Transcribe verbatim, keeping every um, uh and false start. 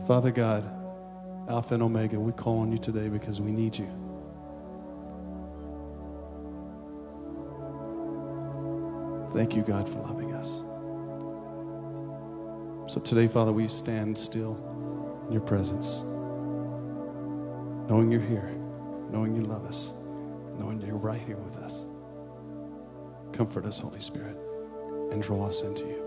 Father God, Alpha and Omega, we call on you today because we need you. Thank you, God, for loving us. So today, Father, we stand still in your presence, knowing you're here, knowing you love us, knowing you're right here with us. Comfort us, Holy Spirit, and draw us into you.